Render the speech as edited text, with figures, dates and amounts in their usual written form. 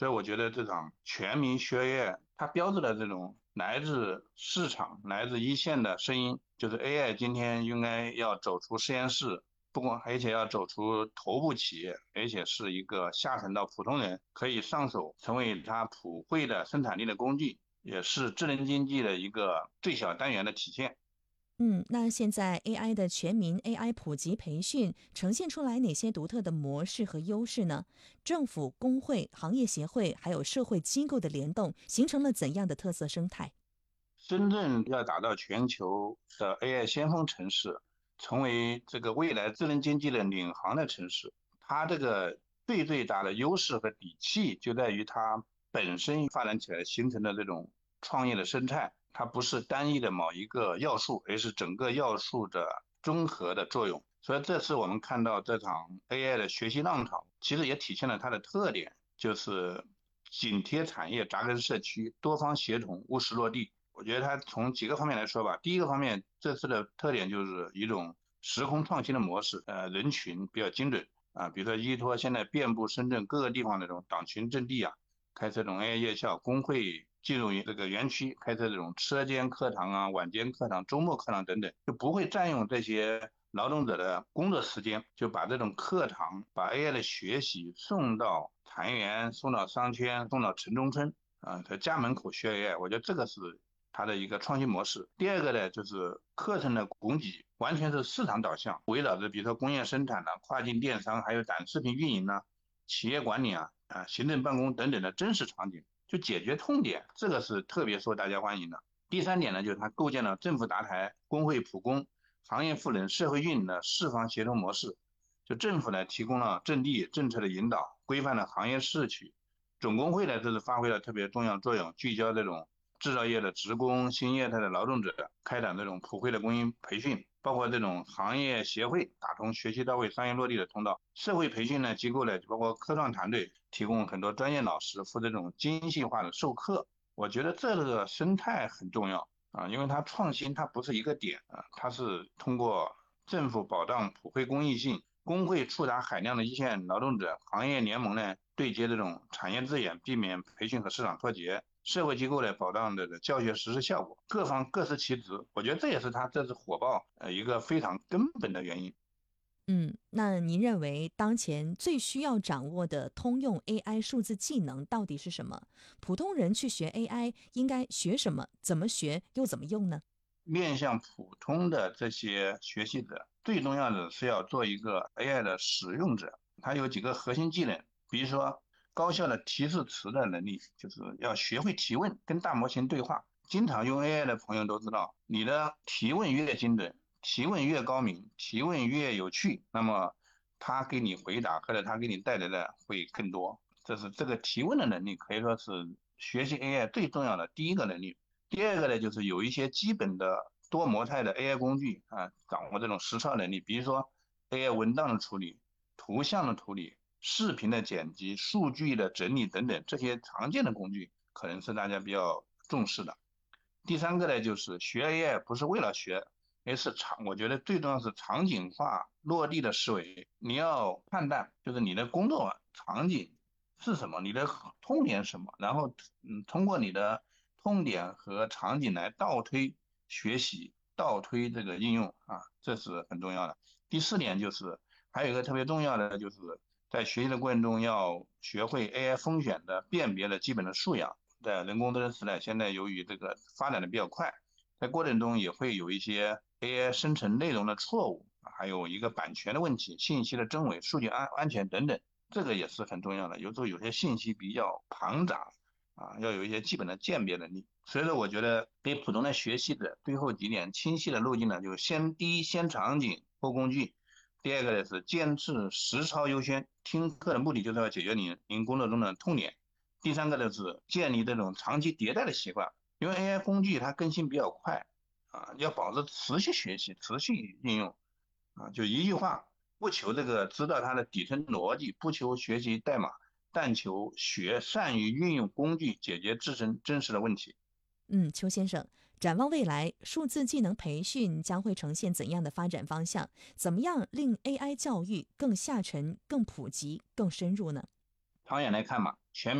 所以我觉得这场全民学 AI，它标志了这种来自市场、来自一线的声音，就是 AI 今天应该要走出实验室，不光而且要走出头部企业，而且是一个下沉到普通人可以上手，成为它普惠的生产力的工具，也是智能经济的一个最小单元的体现。 那现在 AI 的全民 AI 普及培训呈现出来哪些独特的模式和优势呢？政府、工会、行业协会还有社会机构的联动，形成了怎样的特色生态？ 深圳要打造全球的 AI 先锋城市，成为这个未来智能经济的领航的城市，它这个最大的优势和底气就在于它本身发展起来形成的这种创业的生态，它不是单一的某一个要素，而是整个要素的综合的作用。所以这次我们看到这场 AI 的学习浪潮，其实也体现了它的特点，就是紧贴产业、扎根社区、多方协同、务实落地。我觉得它从几个方面来说吧，第一个方面，这次的特点就是一种时空创新的模式，人群比较精准啊，比如说依托现在遍布深圳各个地方的这种党群阵地啊，开设这种 AI 夜校，工会进入这个园区，开设这种车间课堂啊、晚间课堂、周末课堂等等，就不会占用这些劳动者的工作时间，就把这种课堂、把 AI 的学习送到产园、送到商圈、送到城中村啊，在家门口学 AI，我觉得这个是它的一个创新模式。第二个呢，就是课程的供给完全是市场导向，围绕着比如说工业生产的、跨境电商，还有短视频运营呢、企业管理行政办公等等的真实场景，就解决痛点，这个是特别受大家欢迎的。第三点呢，就是它构建了政府搭台、工会普工、行业赋能、社会运营的四方协同模式。就政府呢提供了阵地政策的引导，规范了行业市区，总工会呢这是发挥了特别重要的作用，聚焦这种制造业的职工、新业态的劳动者，开展这种普惠的公益培训，包括这种行业协会打通学习到位、商业落地的通道。社会培训呢机构呢，包括科创团队提供很多专业老师负责这种精细化的授课。我觉得这个生态很重要啊，因为它创新它不是一个点啊，它是通过政府保障普惠公益性，工会触达海量的一线劳动者，行业联盟呢对接这种产业资源，避免培训和市场脱节，社会机构呢保障这个教学实施效果，各方各司其职。我觉得这也是它这次火爆一个非常根本的原因。 那您认为当前最需要掌握的通用 AI 数字技能到底是什么？普通人去学 AI 应该学什么？怎么学又怎么用呢？ 面向普通的这些学习者，最重要的是要做一个 AI 的使用者。它有几个核心技能，比如说高效的提示词的能力，就是要学会提问，跟大模型对话。经常用 AI 的朋友都知道，你的提问越精准，提问越高明，提问越有趣，那么他给你回答或者他给你带来的会更多。这是这个提问的能力，可以说是学习 AI 最重要的第一个能力。第二个呢，就是有一些基本的多模态的 AI 工具啊，掌握这种实操能力，比如说 AI 文档的处理、图像的处理、视频的剪辑、数据的整理等等，这些常见的工具可能是大家比较重视的。第三个呢，就是学 AI 不是为了学，而是我觉得最重要是场景化落地的思维。你要判断，就是你的工作场景是什么，你的痛点是什么，然后通过你的痛点和场景来倒推学习，倒推这个应用啊，这是很重要的。第四点就是还有一个特别重要的，就是在学习的过程中要学会 AI 风险的辨别的基本的素养。在人工智能时代，现在由于这个发展的比较快，在过程中也会有一些 AI 生成内容的错误，还有一个版权的问题、信息的真伪、数据安全等等，这个也是很重要的。有时候有些信息比较庞杂啊，要有一些基本的鉴别能力。所以说，我觉得给普通的学习者最后几点清晰的路径呢，就第一先场景后工具，第二个呢是坚持实操优先，听课的目的就是要解决您工作中的痛点。第三个呢是建立这种长期迭代的习惯，因为 AI 工具它更新比较快啊，要保持持续学习、持续应用啊。就一句话，不求这个知道它的底层逻辑，不求学习代码，但求善于运用工具解决自身真实的问题。 邱先生，展望未来，数字技能培训将会呈现怎样的发展方向？怎么样令 AI 教育更下沉、更普及、更深入呢？ 长远来看嘛，全